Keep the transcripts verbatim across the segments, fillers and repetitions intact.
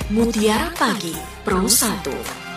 Mutiara Pagi Pro satu.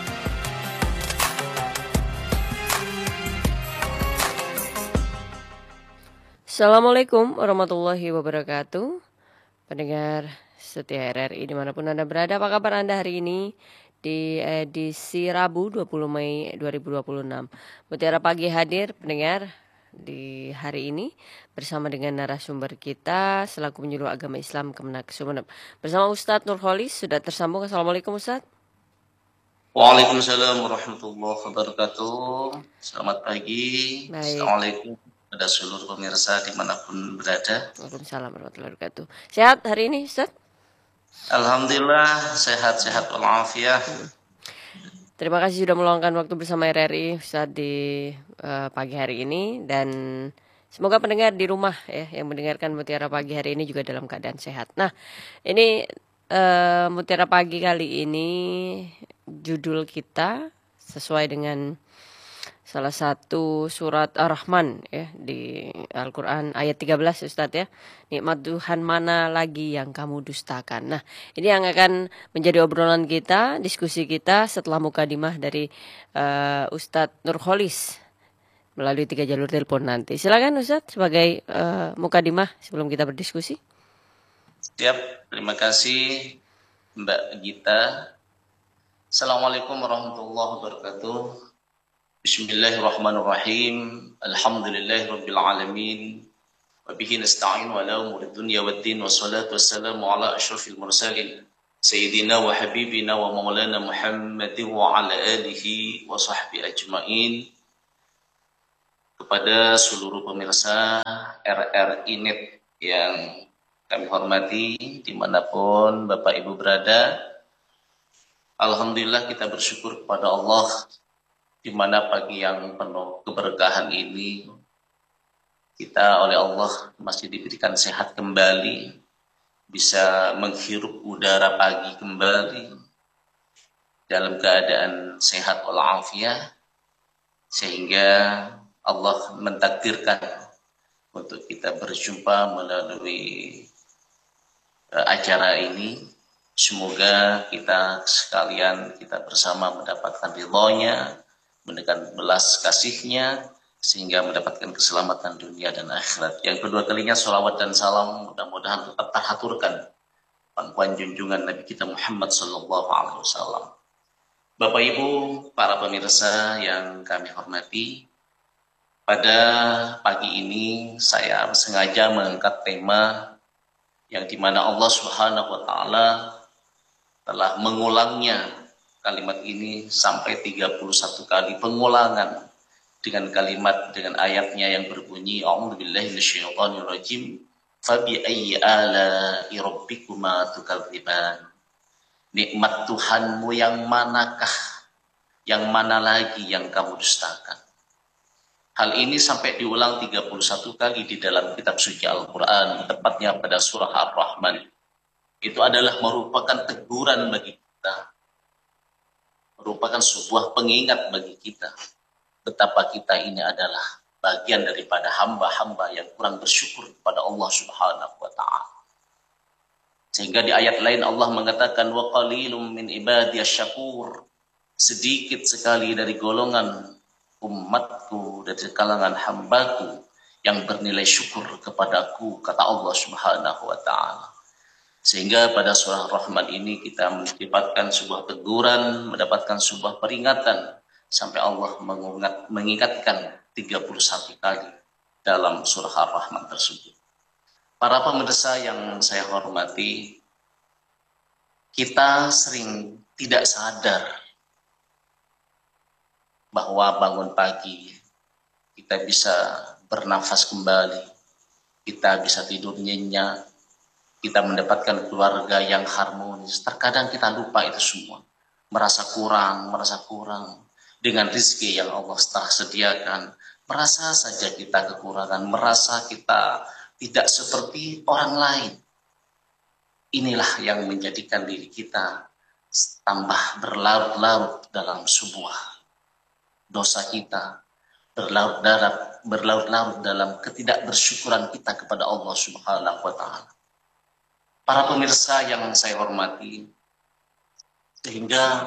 Assalamualaikum warahmatullahi wabarakatuh. Pendengar setia R R I dimanapun Anda berada, apa kabar Anda hari ini di edisi Rabu dua puluh Mei dua ribu dua puluh enam. Mutiara Pagi hadir pendengar di hari ini bersama dengan narasumber kita selaku penyuluh agama Islam Kemenak Sumeneb. Bersama Ustadz Nurholis sudah tersambung. Assalamualaikum Ustadz. Waalaikumsalam warahmatullahi wabarakatuh. Selamat pagi. Baik. Assalamualaikum kepada seluruh pemirsa dimanapun berada. Waalaikumsalam warahmatullahi wabarakatuh. Sehat hari ini Ustadz? Alhamdulillah sehat-sehat walafiat. Hmm. Terima kasih sudah meluangkan waktu bersama R R I Ustadz di uh, pagi hari ini, dan semoga pendengar di rumah ya yang mendengarkan Mutiara Pagi hari ini juga dalam keadaan sehat. Nah, ini uh, Mutiara Pagi kali ini judul kita sesuai dengan salah satu surat Ar-Rahman ya di Al-Quran ayat tiga belas Ustadz ya. Nikmat Tuhan mana lagi yang kamu dustakan. Nah, ini yang akan menjadi obrolan kita, diskusi kita setelah mukadimah dari uh, Ustadz Nurholis melalui tiga jalur telepon nanti. Silakan Ustadz sebagai uh, mukadimah sebelum kita berdiskusi. Siap, terima kasih Mbak Gita. Assalamualaikum warahmatullahi wabarakatuh. Bismillahirrahmanirrahim. Alhamdulillahirabbil alamin. Wa bihi nasta'in wa la umuri dunya waddin, wassalatu wassalamu ala asyrafil mursalin sayyidina wa habibina wa maulana Muhammadin wa ala alihi wa sahbihi ajmain. Kepada seluruh pemirsa R R I Net yang kami hormati dimanapun Bapak Ibu berada, alhamdulillah kita bersyukur kepada Allah di mana pagi yang penuh keberkahan ini kita oleh Allah masih diberikan sehat kembali, bisa menghirup udara pagi kembali dalam keadaan sehat walafiat, sehingga Allah mentakdirkan untuk kita berjumpa melalui uh, acara ini. Semoga kita sekalian kita bersama mendapatkan ridhonya, mendekat belas kasihnya, sehingga mendapatkan keselamatan dunia dan akhirat. Yang kedua kalinya salawat dan salam mudah-mudahan tetap terhaturkan pangkuan junjungan Nabi kita Muhammad sallallahu alaihi wasallam. Bapak Ibu, para pemirsa yang kami hormati, pada pagi ini saya sengaja mengangkat tema yang dimana Allah Subhanahu wa Ta'ala telah mengulangnya kalimat ini sampai tiga puluh satu kali pengulangan dengan kalimat dengan ayatnya yang berbunyi A'udzubillahi minasyaitonirrajim fabi ayyi ala'i rabbikuma tukadziban. Nikmat Tuhanmu yang manakah, yang mana lagi yang kamu dustakan. Hal ini sampai diulang tiga puluh satu kali di dalam kitab suci Al-Quran, tepatnya pada surah Ar-Rahman. Itu adalah merupakan teguran bagi kita, merupakan sebuah pengingat bagi kita betapa kita ini adalah bagian daripada hamba-hamba yang kurang bersyukur kepada Allah Subhanahu wa Ta'ala. Sehingga di ayat lain Allah mengatakan wa qalilum min ibadiyasy syakur, sedikit sekali dari golongan umatku, dari kalangan hambaku yang bernilai syukur kepadaku, kata Allah Subhanahu wa Ta'ala. Sehingga pada surah Rahman ini kita mendapatkan sebuah teguran, mendapatkan sebuah peringatan, sampai Allah mengingat, mengingatkan tiga puluh satu kali dalam surah Ar-Rahman tersebut. Para pemirsa yang saya hormati, kita sering tidak sadar bahwa bangun pagi kita bisa bernafas kembali, kita bisa tidur nyenyak, kita mendapatkan keluarga yang harmonis. Terkadang kita lupa itu semua, merasa kurang, merasa kurang dengan rezeki yang Allah telah sediakan. Merasa saja kita kekurangan, merasa kita tidak seperti orang lain. Inilah yang menjadikan diri kita tambah berlarut-larut dalam sebuah dosa kita, berlarut-larut berlarut-larut dalam ketidakbersyukuran kita kepada Allah Subhanahu wa Ta'ala. Para pemirsa yang saya hormati, Sehingga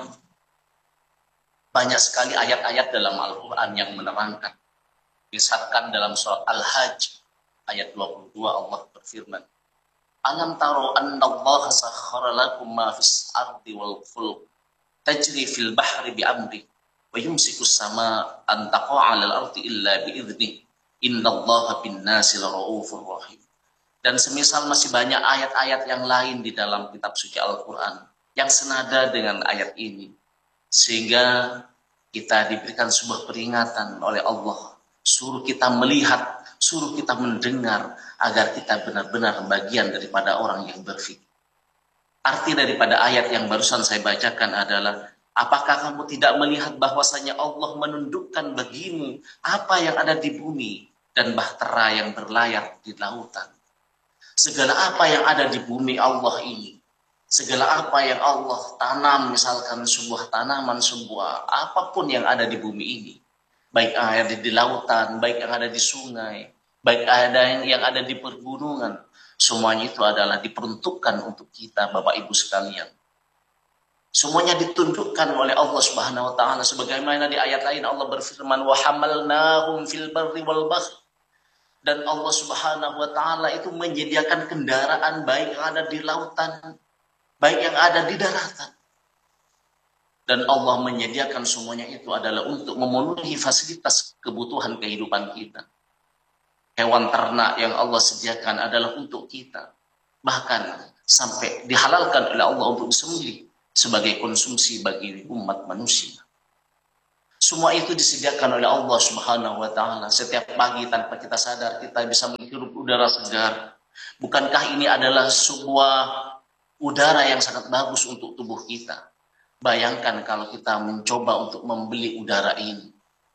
banyak sekali ayat-ayat dalam Al-Quran yang menerangkan. Misalkan dalam surat Al-Hajj ayat dua puluh dua Allah berfirman, Alam taro anna Allah sakhara lakum ma fis ardi wal fulk tajri fil bahri bi amri wa yumsikus sama an taqa'a 'alal ardi illa bi idzni innallaha bin nasi laraufur rahim. Dan semisal masih banyak ayat-ayat yang lain di dalam kitab suci Al-Quran yang senada dengan ayat ini, sehingga kita diberikan sebuah peringatan oleh Allah, suruh kita melihat, suruh kita mendengar, agar kita benar-benar bagian daripada orang yang berfikir. Arti daripada ayat yang barusan saya bacakan adalah, apakah kamu tidak melihat bahwasanya Allah menundukkan bagimu apa yang ada di bumi dan bahtera yang berlayar di lautan. Segala apa yang ada di bumi Allah ini, segala apa yang Allah tanam, misalkan sebuah tanaman, sebuah apapun yang ada di bumi ini, baik yang ada di lautan, baik yang ada di sungai, baik ada yang, yang ada di pergunungan, semuanya itu adalah diperuntukkan untuk kita, Bapak Ibu sekalian. Semuanya ditundukkan oleh Allah Subhanahu wa taala, sebagaimana di ayat lain Allah berfirman, wa hamalnahum fil barri wal bahr. Dan Allah Subhanahu wa taala itu menyediakan kendaraan baik yang ada di lautan, baik yang ada di daratan. Dan Allah menyediakan semuanya itu adalah untuk memenuhi fasilitas kebutuhan kehidupan kita. Hewan ternak yang Allah sediakan adalah untuk kita. Bahkan sampai dihalalkan oleh Allah untuk disembelih sebagai konsumsi bagi umat manusia. Semua itu disediakan oleh Allah Subhanahu wa taala. Setiap pagi tanpa kita sadar kita bisa menghirup udara segar. Bukankah ini adalah sebuah udara yang sangat bagus untuk tubuh kita? Bayangkan kalau kita mencoba untuk membeli udara ini,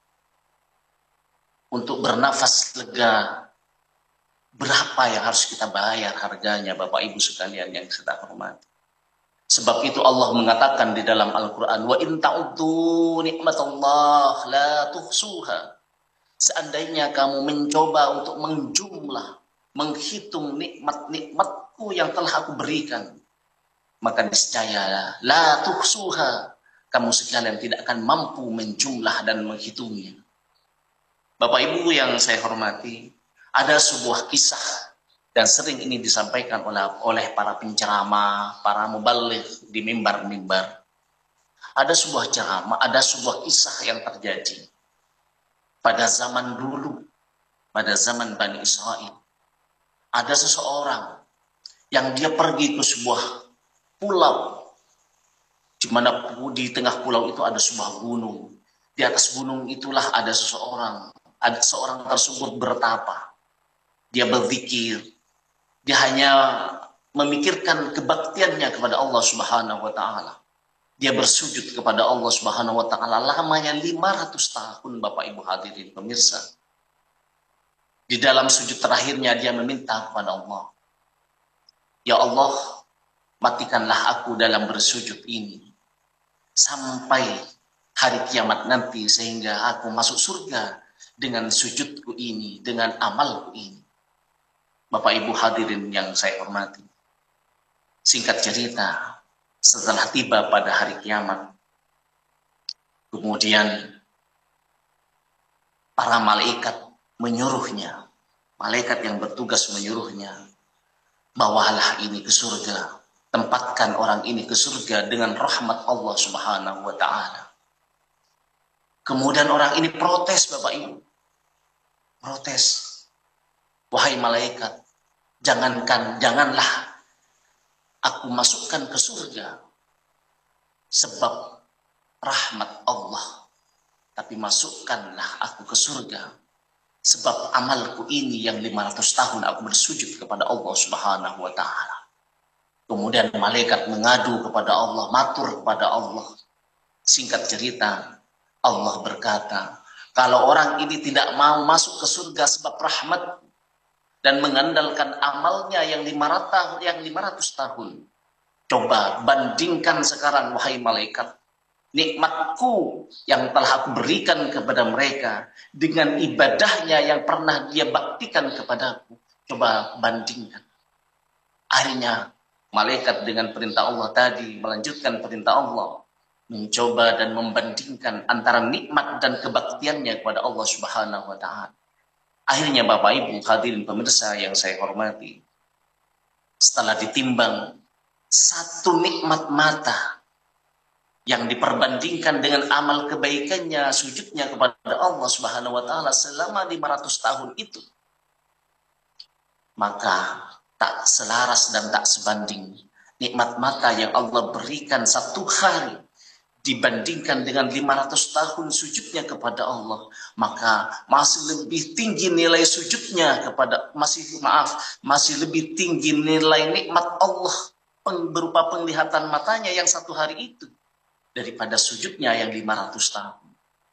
untuk bernafas lega, berapa yang harus kita bayar harganya, Bapak Ibu sekalian yang saya hormati. Sebab itu Allah mengatakan di dalam Al-Quran, wa in ta'uddu nikmatallah la tuhsuha. Seandainya kamu mencoba untuk menjumlah, menghitung nikmat-nikmatku yang telah aku berikan, maka niscaya la tuhsuha, kamu sekalian tidak akan mampu menjumlah dan menghitungnya. Bapak Ibu yang saya hormati, ada sebuah kisah dan sering ini disampaikan oleh oleh para penceramah, para mubaligh di mimbar-mimbar. Ada sebuah ceramah, ada sebuah kisah yang terjadi pada zaman dulu, pada zaman Bani Israel. Ada seseorang yang dia pergi ke sebuah pulau, di mana di tengah pulau itu ada sebuah gunung. Di atas gunung itulah ada seseorang, ada seorang tersebut bertapa. Dia berzikir, dia hanya memikirkan kebaktiannya kepada Allah Subhanahu wa taala. Dia bersujud kepada Allah Subhanahu wa taala lamanya lima ratus tahun, Bapak Ibu hadirin pemirsa. Di dalam sujud terakhirnya dia meminta kepada Allah, ya Allah, matikanlah aku dalam bersujud ini sampai hari kiamat nanti, sehingga aku masuk surga dengan sujudku ini, dengan amalku ini. Bapak Ibu hadirin yang saya hormati, singkat cerita, setelah tiba pada hari kiamat, kemudian para malaikat menyuruhnya, malaikat yang bertugas menyuruhnya, bawalah ini ke surga, tempatkan orang ini ke surga dengan rahmat Allah Subhanahu wa taala. Kemudian orang ini protes, Bapak Ibu. Protes. Wahai malaikat, jangankan, janganlah aku masukkan ke surga sebab rahmat Allah, tapi masukkanlah aku ke surga sebab amalku ini yang lima ratus tahun aku bersujud kepada Allah Subhanahu wa taala. Kemudian malaikat mengadu kepada Allah, matur kepada Allah. Singkat cerita, Allah berkata, kalau orang ini tidak mau masuk ke surga sebab rahmat dan mengandalkan amalnya yang lima ratus tahun, coba bandingkan sekarang, wahai malaikat, nikmatku yang telah aku berikan kepada mereka dengan ibadahnya yang pernah dia baktikan kepadaku. Coba bandingkan. Akhirnya malaikat dengan perintah Allah tadi melanjutkan perintah Allah, mencoba dan membandingkan antara nikmat dan kebaktiannya kepada Allah Subhanahu wa taala. Akhirnya Bapak Ibu hadirin pemirsa yang saya hormati, setelah ditimbang satu nikmat mata yang diperbandingkan dengan amal kebaikannya, sujudnya kepada Allah Subhanahu wa taala selama lima ratus tahun itu, maka tak selaras dan tak sebanding nikmat mata yang Allah berikan satu hari dibandingkan dengan lima ratus tahun sujudnya kepada Allah, maka masih lebih tinggi nilai sujudnya kepada masih maaf masih lebih tinggi nilai nikmat Allah berupa penglihatan matanya yang satu hari itu daripada sujudnya yang lima ratus tahun.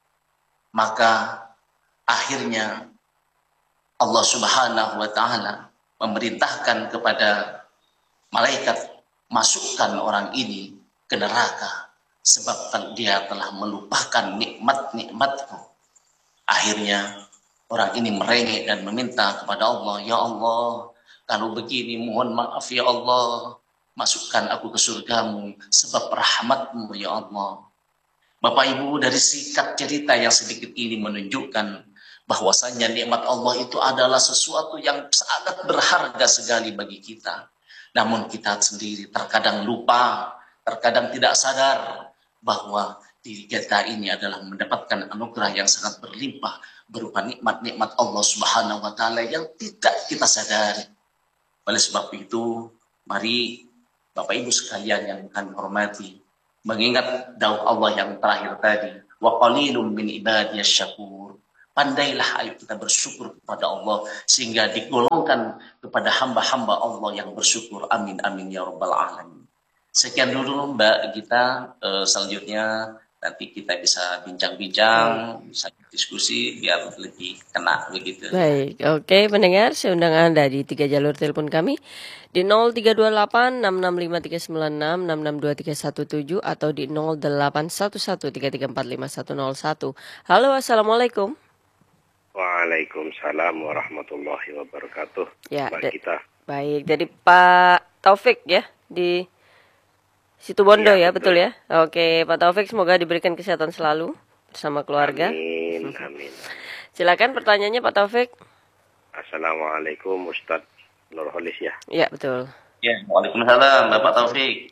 Maka akhirnya Allah Subhanahu wa taala memerintahkan kepada malaikat, masukkan orang ini ke neraka sebab dia telah melupakan nikmat-nikmatku. Akhirnya orang ini merengek dan meminta kepada Allah, ya Allah, kalau begini mohon maaf ya Allah, masukkan aku ke surgamu sebab rahmatmu ya Allah. Bapak Ibu, dari sikat cerita yang sedikit ini menunjukkan bahwasanya nikmat Allah itu adalah sesuatu yang sangat berharga sekali bagi kita. Namun kita sendiri terkadang lupa, terkadang tidak sadar bahwa diri kita ini adalah mendapatkan anugerah yang sangat berlimpah berupa nikmat-nikmat Allah Subhanahu wa taala yang tidak kita sadari. Oleh sebab itu, mari Bapak Ibu sekalian yang kami hormati, mengingat dawuh Allah yang terakhir tadi, wa qalilum min ibadiyasy syakur. Pandailah ayo kita bersyukur kepada Allah sehingga digolongkan kepada hamba-hamba Allah yang bersyukur. Amin amin ya rabbal alamin. Sekian dulu Mbak Gita, uh, selanjutnya nanti kita bisa bincang-bincang, bisa diskusi biar lebih kena begitu. Baik, oke pendengar, saya undang Anda di tiga jalur telepon kami di nol tiga dua delapan enam enam lima tiga sembilan enam enam enam dua tiga satu tujuh atau di nol delapan satu satu tiga tiga empat lima satu nol satu. Halo, Assalamualaikum. Waalaikumsalam warahmatullahi wabarakatuh. Ya, Mbak Gita. Baik, dari Pak Taufik ya di Situbondo ya, ya betul. betul ya. Oke, Pak Taufik, semoga diberikan kesehatan selalu bersama keluarga. Amin, amin. Silakan pertanyaannya Pak Taufik. Assalamualaikum Ustadz Nurholis ya. Ya betul. Ya, waalaikumsalam Bapak Taufik.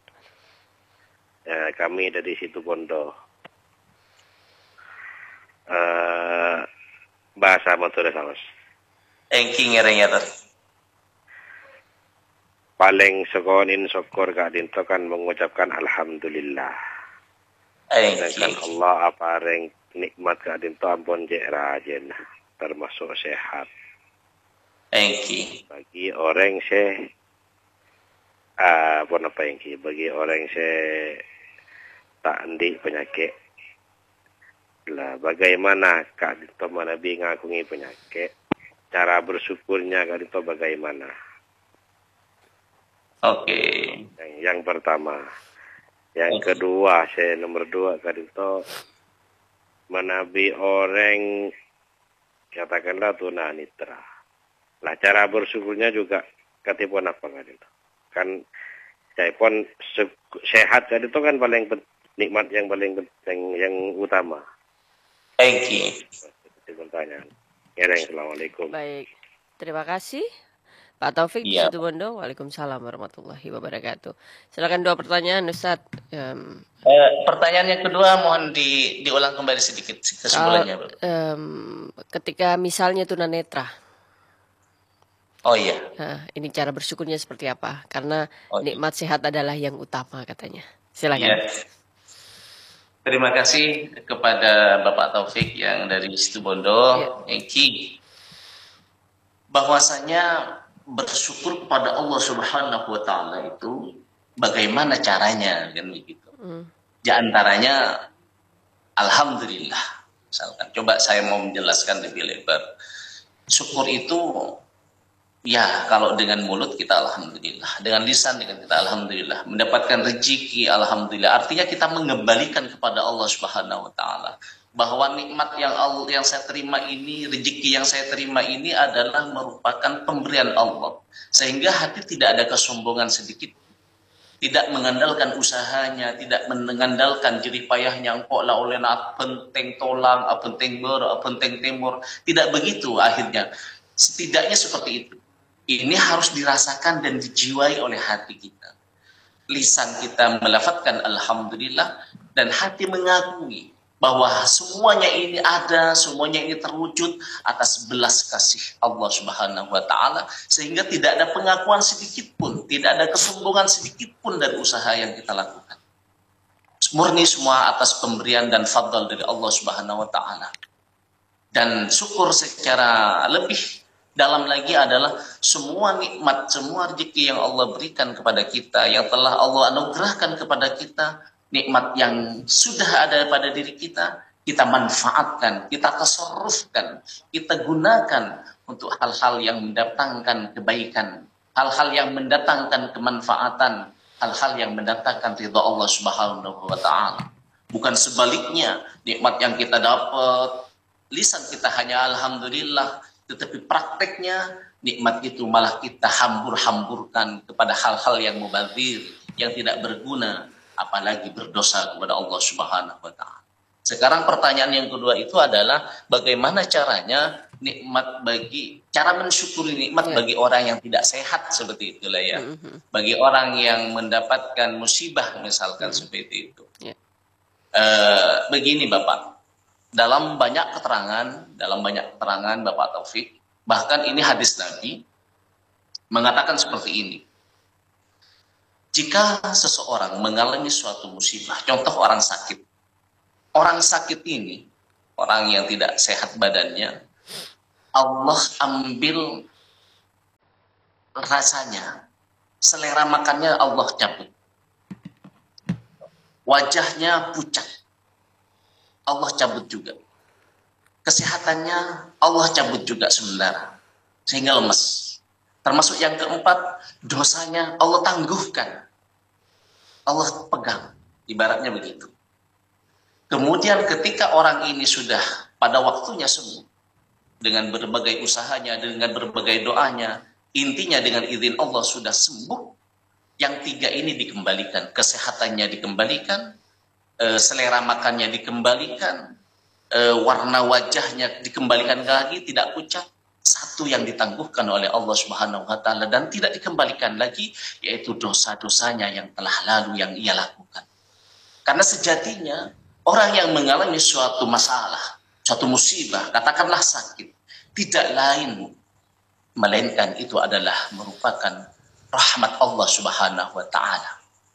Ya, kami dari Situbondo. Uh, bahasa Montore Saus. Engking ngerenya terus. Paling sekonin syukur Kak Dinto kan mengucapkan alhamdulillah. Sedangkan Allah apa reng nikmat Kak Dinto ampun jek rajen termasuk sehat. Engki. Bagi orang se ah uh, apa yang ki bagi orang se tak endi penyakit. Lah bagaimana Kak Dinto manabi ngakungi penyakit? Cara bersyukurnya Kak Dinto bagaimana? Oke. Okay. Yang, yang pertama, yang okay. kedua, saya nomor dua Kak Dinto menabi orang katakanlah tunanetra. Lah cara bersyukurnya juga katipun apa Kak Dinto? Kan saya pun sehat Kak Dinto kan paling nikmat yang paling penting yang utama. Thank you. Pertanyaan. Ya, Assalamualaikum. Baik, terima kasih. Pak Taufik di ya. Situbondo, waalaikumsalam warahmatullahi wabarakatuh. Silakan dua pertanyaan, Ustaz. Um, eh, pertanyaan yang kedua mohon di, diulang kembali sedikit kesimpulannya. Um, ketika misalnya tunanetra. Oh iya. Nah, ini cara bersyukurnya seperti apa? Karena oh, iya. nikmat sehat adalah yang utama katanya. Silakan. Ya. Terima kasih kepada Bapak Taufik yang dari Situbondo, ya. Engki. Bahwasanya bersyukur kepada Allah Subhanahu wa taala itu bagaimana caranya kan begitu. Hmm. Di antaranya alhamdulillah. Misalkan coba saya mau menjelaskan lebih lebar. Syukur itu ya kalau dengan mulut kita alhamdulillah, dengan lisan dengan kita alhamdulillah, mendapatkan rezeki alhamdulillah. Artinya kita mengembalikan kepada Allah Subhanahu wa taala bahwa nikmat yang Allah yang saya terima ini, rezeki yang saya terima ini adalah merupakan pemberian Allah. Sehingga hati tidak ada kesombongan sedikit. tidak mengandalkan usahanya, tidak mengandalkan jerih payahnya, engkau lah oleh nak penting tolang, penting ber, penting timur. Tidak begitu akhirnya. Setidaknya seperti itu. Ini harus dirasakan dan dijiwai oleh hati kita. Lisan kita melafazkan alhamdulillah dan hati mengakui bahwa semuanya ini ada, semuanya ini terwujud atas belas kasih Allah Subhanahu wa taala, sehingga tidak ada pengakuan sedikit pun, tidak ada kesombongan sedikit pun dari usaha yang kita lakukan. Murni semua atas pemberian dan fadl dari Allah Subhanahu wa taala. Dan syukur secara lebih dalam lagi adalah semua nikmat, semua rezeki yang Allah berikan kepada kita, yang telah Allah anugerahkan kepada kita, nikmat yang sudah ada pada diri kita, kita manfaatkan, kita tasarrufkan, kita gunakan untuk hal-hal yang mendatangkan kebaikan, hal-hal yang mendatangkan kemanfaatan, hal-hal yang mendatangkan ridha Allah Subhanahu wa taala. Bukan sebaliknya, nikmat yang kita dapat, lisan kita hanya alhamdulillah, tetapi prakteknya nikmat itu malah kita hambur-hamburkan kepada hal-hal yang mubazir, yang tidak berguna, apalagi berdosa kepada Allah Subhanahu wa taala. Sekarang pertanyaan yang kedua itu adalah bagaimana caranya nikmat bagi cara mensyukuri nikmat ya. Bagi orang yang tidak sehat seperti itulah ya. Mm-hmm. Bagi orang yang mendapatkan musibah misalkan mm-hmm. seperti itu. Ya. E, begini Bapak, dalam banyak keterangan, dalam banyak keterangan Bapak Taufik, bahkan ini hadis Nabi mengatakan seperti ini. Jika seseorang mengalami suatu musibah, contoh orang sakit. Orang sakit ini, orang yang tidak sehat badannya, Allah ambil rasanya, selera makannya Allah cabut. Wajahnya pucat, Allah cabut juga. Kesehatannya Allah cabut juga sementara, sehingga lemas. Termasuk yang keempat, dosanya Allah tangguhkan. Allah pegang, ibaratnya begitu. Kemudian ketika orang ini sudah pada waktunya sembuh, dengan berbagai usahanya, dengan berbagai doanya, intinya dengan izin Allah sudah sembuh, yang tiga ini dikembalikan. Kesehatannya dikembalikan, e, selera makannya dikembalikan, e, warna wajahnya dikembalikan lagi, tidak pucat. Satu yang ditangguhkan oleh Allah Subhanahu wa taala dan tidak dikembalikan lagi, yaitu dosa-dosanya yang telah lalu yang ia lakukan. Karena sejatinya orang yang mengalami suatu masalah, suatu musibah, katakanlah sakit, tidak lain melainkan itu adalah merupakan rahmat Allah Subhanahu wa taala.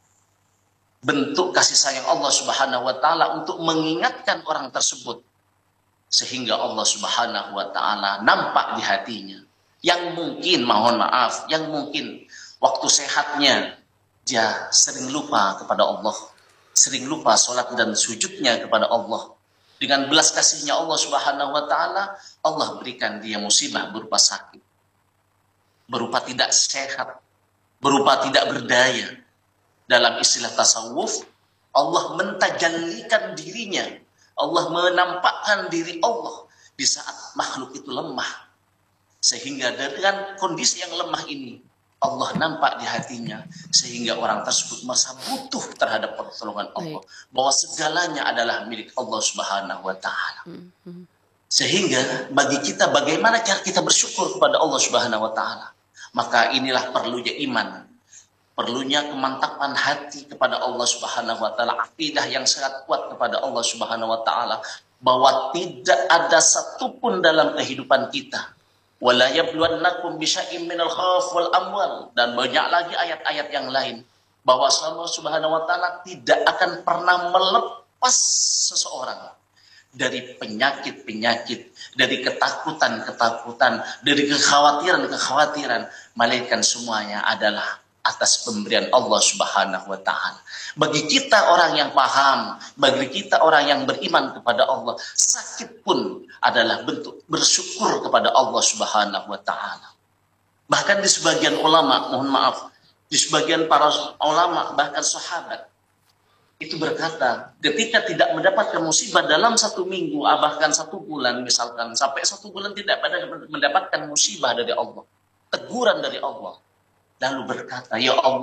Bentuk kasih sayang Allah Subhanahu wa taala untuk mengingatkan orang tersebut, sehingga Allah Subhanahu wa taala nampak di hatinya. Yang mungkin, mohon maaf, yang mungkin waktu sehatnya dia sering lupa kepada Allah, sering lupa sholat dan sujudnya kepada Allah. Dengan belas kasihnya Allah Subhanahu wa taala, Allah berikan dia musibah berupa sakit, berupa tidak sehat, berupa tidak berdaya. Dalam istilah tasawuf, Allah mentajallikan dirinya, Allah menampakkan diri Allah di saat makhluk itu lemah. Sehingga dengan kondisi yang lemah ini, Allah nampak di hatinya. Sehingga orang tersebut merasa butuh terhadap pertolongan Allah. Bahwa segalanya adalah milik Allah Subhanahu wa ta'ala. Sehingga bagi kita, bagaimana cara kita bersyukur kepada Allah Subhanahu wa ta'ala. Maka inilah perlunya iman. Perlunya kemantapan hati kepada Allah Subhanahu wa taala, akidah yang sangat kuat kepada Allah Subhanahu wa taala, bahwa tidak ada satupun dalam kehidupan kita, wala yabluwannakum bisyai'im minal khauf wal amwal, dan banyak lagi ayat-ayat yang lain, bahwa Allah Subhanahu wa taala tidak akan pernah melepas seseorang dari penyakit-penyakit, dari ketakutan-ketakutan, dari kekhawatiran-kekhawatiran, melainkan semuanya adalah atas pemberian Allah Subhanahu wa taala. Bagi kita orang yang paham, bagi kita orang yang beriman kepada Allah, sakit pun adalah bentuk bersyukur kepada Allah Subhanahu wa taala. Bahkan di sebagian ulama, mohon maaf, di sebagian para ulama, bahkan sahabat, itu berkata, ketika tidak mendapatkan musibah dalam satu minggu, bahkan satu bulan, misalkan sampai satu bulan tidak mendapatkan musibah dari Allah, teguran dari Allah, lalu berkata, ya Allah,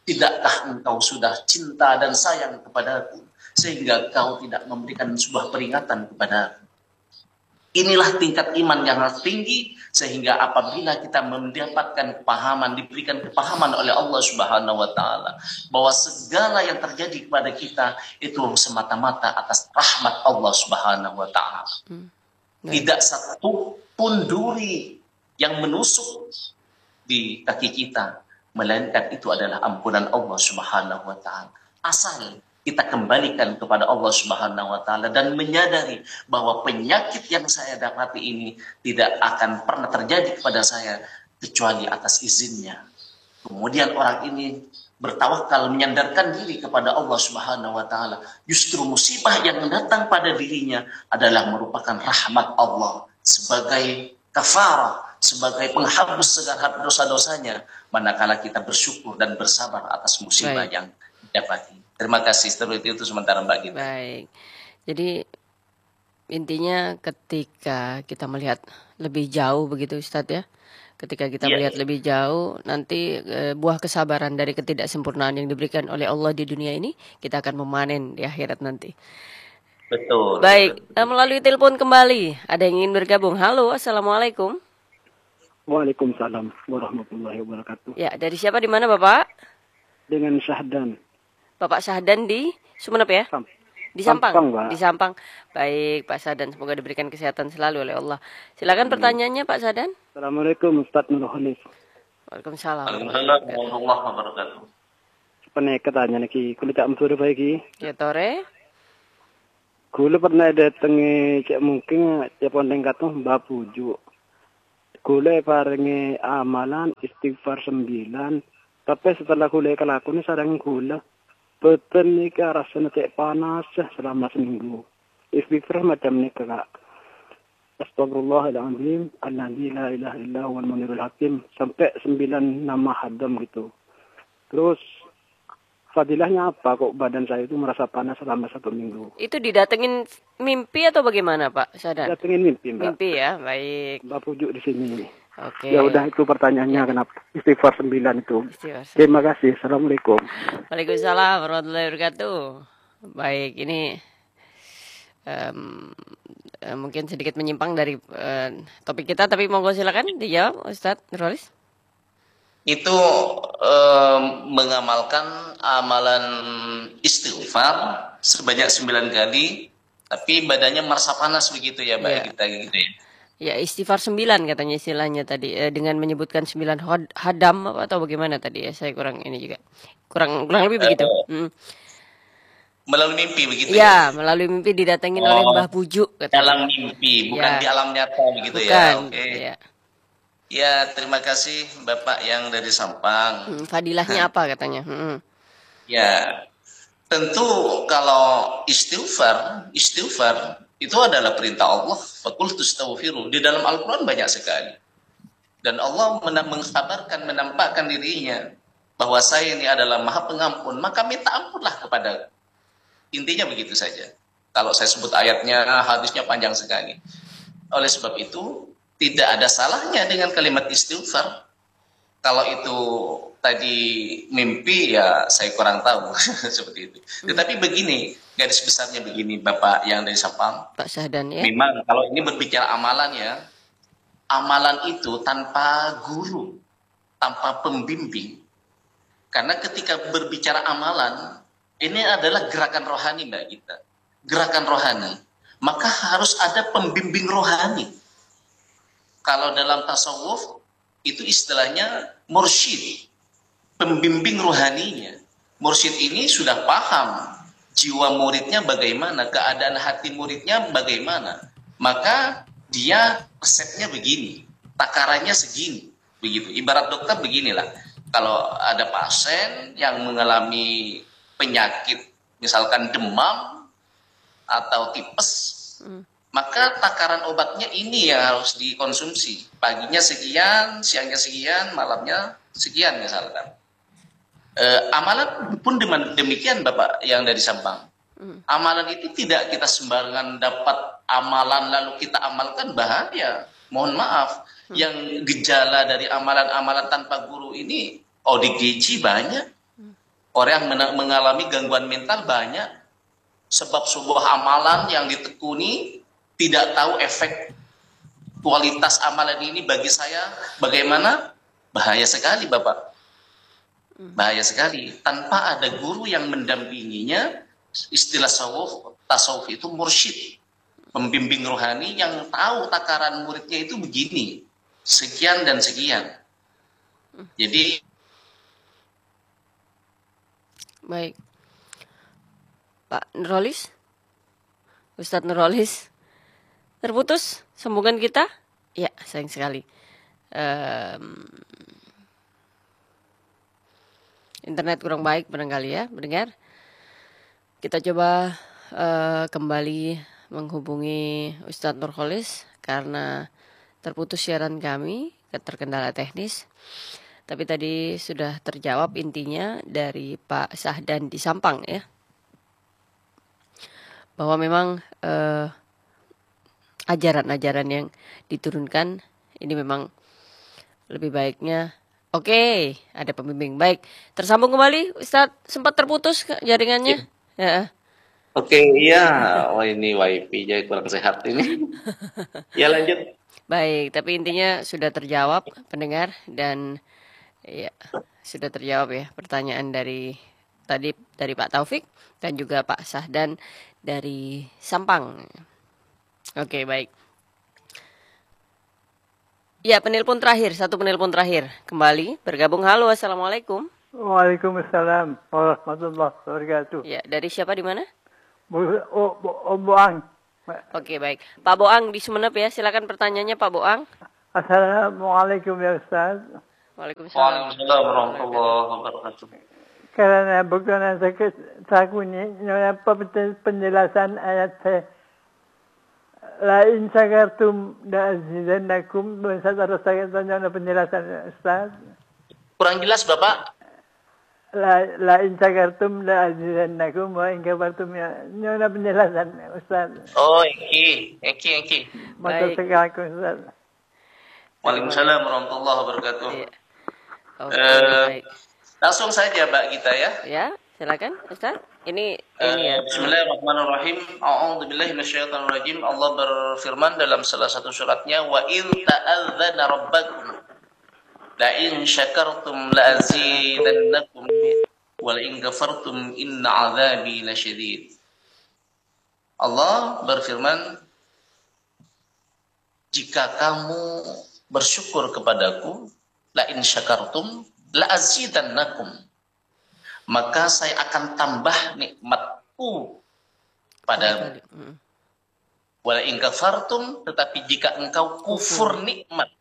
Tidakkah engkau sudah cinta dan sayang kepadaku sehingga kau tidak memberikan sebuah peringatan kepadaku? Inilah tingkat iman yang harus tinggi, sehingga apabila kita mendapatkan kepahaman, diberikan kepahaman oleh Allah Subhanahu wa taala bahwa segala yang terjadi kepada kita itu semata-mata atas rahmat Allah Subhanahu wa taala. Hmm. Tidak satu pun duri yang menusuk di kaki kita, melainkan itu adalah ampunan Allah Subhanahu wa taala. Asal kita kembalikan kepada Allah Subhanahu wa taala dan menyadari bahwa penyakit yang saya dapati ini tidak akan pernah terjadi kepada saya kecuali atas izinnya. Kemudian orang ini bertawakal, menyandarkan diri kepada Allah Subhanahu wa taala. Justru musibah yang datang pada dirinya adalah merupakan rahmat Allah sebagai kafarah, sebagai penghapus segala dosa-dosanya, manakala kita bersyukur dan bersabar atas musibah Baik. yang didapati. Terima kasih, seperti itu sementara Mbak Gita. Baik, jadi intinya ketika kita melihat lebih jauh begitu Ustadz ya, ketika kita yeah. melihat lebih jauh, nanti e, buah kesabaran dari ketidaksempurnaan yang diberikan oleh Allah di dunia ini, kita akan memanen di akhirat nanti. Betul. Baik, betul. Melalui telepon kembali, ada yang ingin bergabung. Halo, Assalamualaikum. Waalaikumsalam warahmatullahi wabarakatuh. Ya, dari siapa, di mana Bapak? Dengan Syahdan. Bapak Syahdan di Sumeneb ya? Sam. Di Sampang. Sampang, di Sampang. Baik, Pak Syahdan, semoga diberikan kesehatan selalu oleh Allah. Silakan hmm. pertanyaannya Pak Syahdan. Assalamualaikum Ustaz Nurholis. Waalaikumsalam. Waalaikumsalam warahmatullahi wabarakatuh. Pernah katanya lagi, kulit tak mesti lagi. Ya tore. Kulit pernah datang cek mungkin cek pondeng katuh mbak puju. Kulit paringi amalan istighfar sembilan. Tapi setelah kulit kelakon sarang kulit. Betul ni ke rasanya cek panas selama seminggu. Istighfar macam ni ke kak. Astagfirullahaladzim. Alladzi la ilaha illa huwal munirul hakim. Sampai sembilan nama hadam gitu. Terus fadilahnya apa kok badan saya itu merasa panas selama satu minggu? Itu didatengin mimpi atau bagaimana Pak Syahdan? Datengin mimpi Mbak. Mimpi ya, baik. Mbak pujuk di sini. Oke. Ya udah itu pertanyaannya ya. Kenapa istighfar sembilan itu. Istighfar. Terima kasih. Assalamualaikum. Waalaikumsalam warahmatullahi wabarakatuh. Baik, ini um, uh, mungkin sedikit menyimpang dari uh, topik kita, tapi monggo silakan dijawab Ustadz Nurholis. Itu um, mengamalkan amalan istighfar sebanyak sembilan kali, tapi badannya merasa panas begitu ya Mbak ya. Kita gitu ya. Ya, istighfar sembilan katanya istilahnya tadi, eh, dengan menyebutkan sembilan hadam apa atau bagaimana tadi ya, saya kurang ini juga kurang kurang lebih begitu. Uh, hmm. Melalui mimpi begitu ya? Ya, melalui mimpi didatengin oh, oleh Mbah Pujuk katanya. Dalam mimpi, bukan ya. Di alam nyata begitu bukan, ya. Oke. Okay. Ya. Ya, terima kasih Bapak yang dari Sampang. Hmm, fadilahnya apa katanya? Hmm. Ya, tentu kalau istighfar, istighfar itu adalah perintah Allah. Faqul tustaghfiru. Di dalam Al-Quran banyak sekali. Dan Allah mengkabarkan, menampakkan dirinya bahwa saya ini adalah Maha Pengampun. Maka minta ampunlah kepada. Intinya begitu saja. Kalau saya sebut ayatnya, hadisnya panjang sekali. Oleh sebab itu, tidak ada salahnya dengan kalimat istighfar. Kalau itu tadi mimpi, ya saya kurang tahu. Seperti itu. Tetapi begini, garis besarnya begini, Bapak yang dari Sampang. Pak Syahdan ya. Memang kalau ini berbicara amalan ya, amalan itu tanpa guru, tanpa pembimbing. Karena ketika berbicara amalan, ini adalah gerakan rohani Mbak kita. Gerakan rohani. Maka harus ada pembimbing rohani. Kalau dalam tasawuf, itu istilahnya mursyid. Pembimbing rohaninya. Mursyid ini sudah paham jiwa muridnya bagaimana, keadaan hati muridnya bagaimana. Maka dia resepnya begini, takarannya segini. Begitu. Ibarat dokter beginilah. Kalau ada pasien yang mengalami penyakit, misalkan demam atau tipes, hmm. maka takaran obatnya ini yang harus dikonsumsi. Paginya sekian, siangnya sekian, malamnya sekian misalkan. E, amalan pun demikian Bapak yang dari Sampang. Hmm. Amalan itu tidak kita sembarangan dapat amalan lalu kita amalkan, bahaya. Mohon maaf, hmm. yang gejala dari amalan-amalan tanpa guru ini O D G J banyak. Hmm. Orang yang mengalami gangguan mental banyak. Sebab sebuah amalan yang ditekuni tidak tahu efek kualitas amalan ini bagi saya bagaimana. Bahaya sekali Bapak. Bahaya sekali. Tanpa ada guru yang mendampinginya, istilah tasawuf, tasawuf itu mursyid. Pembimbing rohani yang tahu takaran muridnya itu begini. Sekian dan sekian. Jadi baik. Pak Nurholis, Ustadz Nurholis, terputus sambungan kita? Ya, sayang sekali. Um, internet kurang baik barangkali ya, mendengar. Kita coba uh, kembali menghubungi Ustadz Nurholis karena terputus siaran kami, terkendala teknis. Tapi tadi sudah terjawab intinya dari Pak Sahdan di Sampang ya. Bahwa memang eh, ajaran-ajaran yang diturunkan ini memang lebih baiknya. Oke, okay, ada pembimbing. Baik, tersambung kembali Ustadz, sempat terputus jaringannya. Ya. Oke, okay, iya. Oh ini wifi jadi kurang sehat ini. Ya lanjut. Baik, tapi intinya sudah terjawab pendengar dan ya sudah terjawab ya pertanyaan dari tadi dari Pak Taufik dan juga Pak Sahdan dari Sampang. Oke, baik. Ya, penelpon terakhir, satu penelpon terakhir. Kembali bergabung. Halo, Assalamualaikum. Waalaikumsalam warahmatullahi wabarakatuh. Ya, dari siapa di mana? Om Boang. Oke, baik. Pak Boang di Sumeneb ya. Silakan pertanyaannya Pak Boang. Assalamualaikum ya Ustaz. Waalaikumsalam. Waalaikumsalam warahmatullahi wabarakatuh. Karena bukan sakit takutnya apa penjelasan ayat saya la in syakartum la azidannakum. Ustaz harus saya tanya penjelasan Ustaz. Kurang jelas Bapak. La la in syakartum la azidannakum wa in kafartum ya. Ini penjelasan Ustaz. Oh, iki, iki, iki. Matur sekali Ustaz. Waalaikumsalam warahmatullahi wabarakatuh. Iya. Oke, uh, baik. Langsung saja Mbak kita ya. Ya, silakan Ustaz. Ini uh, ini ya. Bismillahirrahmanirrahim. A'udzubillahi minasyaitonirrajim. Allah berfirman dalam salah satu suratnya, wa in ta'adzana rabbakum la in syakartum la azidannakum wa la in kafartum inna 'adzabi lasyadid. Allah berfirman, jika kamu bersyukur kepadaku, la in syakartum la azidannakum, maka saya akan tambah nikmatku padamu. Wala in kafartum, tetapi jika engkau kufur nikmat,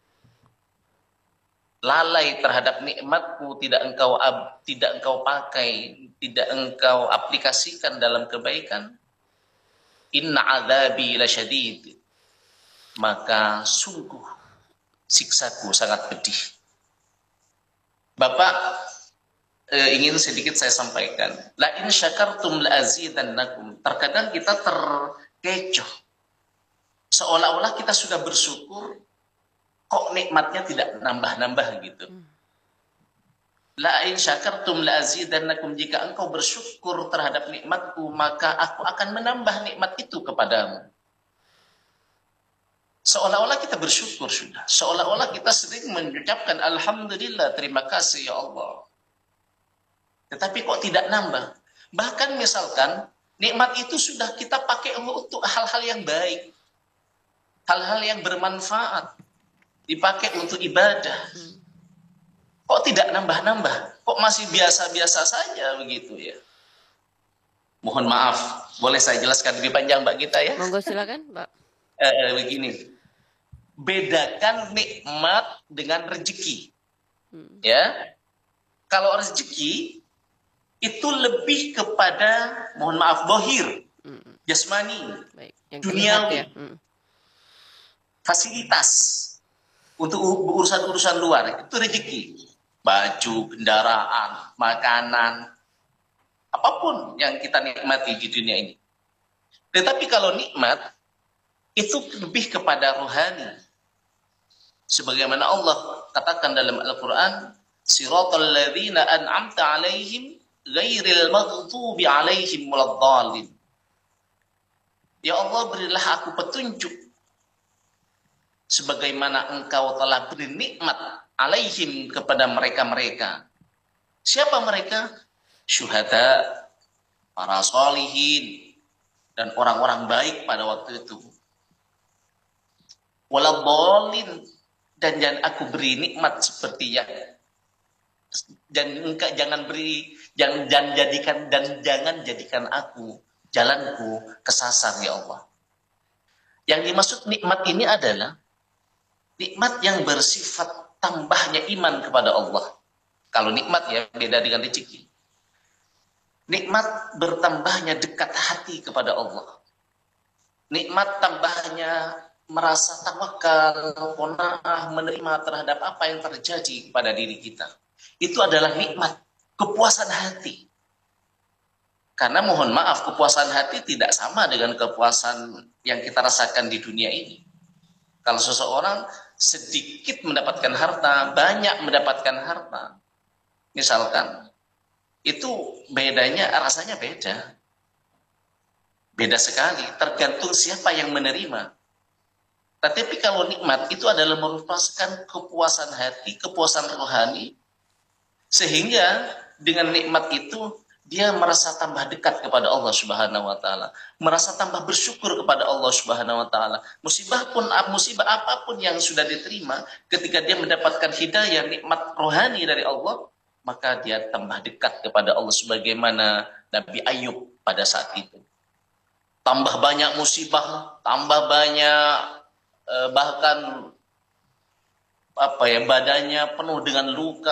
lalai terhadap nikmatku, tidak engkau ab, tidak engkau pakai, tidak engkau aplikasikan dalam kebaikan, inna adzabi lasyadid, maka sungguh siksaku sangat pedih. Bapak eh, ingin sedikit saya sampaikan. La in syakartum la azidannakum. Terkadang kita terkecoh. Seolah-olah kita sudah bersyukur, kok nikmatnya tidak nambah-nambah gitu. La in syakartum la azidannakum, jika engkau bersyukur terhadap nikmatku, maka aku akan menambah nikmat itu kepadamu. Seolah-olah kita bersyukur sudah. Seolah-olah kita sering mengucapkan alhamdulillah, terima kasih ya Allah. Tetapi kok tidak nambah. Bahkan misalkan nikmat itu sudah kita pakai untuk hal-hal yang baik. Hal-hal yang bermanfaat. Dipakai untuk ibadah. Kok tidak nambah-nambah? Kok masih biasa-biasa saja begitu ya? Mohon maaf, boleh saya jelaskan lebih panjang Mbak Gita ya? Monggo silakan, Pak. Eh, begini, bedakan nikmat dengan rezeki. Hmm. Ya, kalau rezeki itu lebih kepada, mohon maaf, dohir, hmm. jasmani, baik. Yang duniawi, ya. hmm. fasilitas untuk urusan-urusan luar, itu rezeki. Baju, kendaraan, makanan, apapun yang kita nikmati di dunia ini. Tetapi kalau nikmat itu lebih kepada rohani. Sebagaimana Allah katakan dalam Al-Quran, siratal ladzina an'amta alaihim ghairil maghdubi alaihim waladdallin. Ya Allah, berilah aku petunjuk sebagaimana Engkau telah beri nikmat alaihim kepada mereka-mereka. Siapa mereka? Syuhada, para solihin, dan orang-orang baik pada waktu itu. Waladdallin, dan jangan aku beri nikmat seperti yang dan engkau jangan beri jangan, jangan jadikan dan jangan jadikan aku jalanku kesasar, ya Allah. Yang dimaksud nikmat ini adalah nikmat yang bersifat tambahnya iman kepada Allah. Kalau nikmat ya beda dengan rezeki. Nikmat bertambahnya dekat hati kepada Allah. Nikmat tambahnya merasa tawakal, qanaah, menerima terhadap apa yang terjadi pada diri kita. Itu adalah nikmat, kepuasan hati. Karena mohon maaf, kepuasan hati tidak sama dengan kepuasan yang kita rasakan di dunia ini. Kalau seseorang sedikit mendapatkan harta, banyak mendapatkan harta, misalkan, itu bedanya, rasanya beda. Beda sekali, tergantung siapa yang menerima. Tetapi kalau nikmat itu adalah merupakan kepuasan hati, kepuasan rohani, sehingga dengan nikmat itu dia merasa tambah dekat kepada Allah Subhanahu wa taala, merasa tambah bersyukur kepada Allah Subhanahu wa taala. Musibah pun musibah apapun yang sudah diterima, ketika dia mendapatkan hidayah, nikmat rohani dari Allah, maka dia tambah dekat kepada Allah sebagaimana Nabi Ayub pada saat itu. Tambah banyak musibah, tambah banyak eh, bahkan apa ya badannya penuh dengan luka.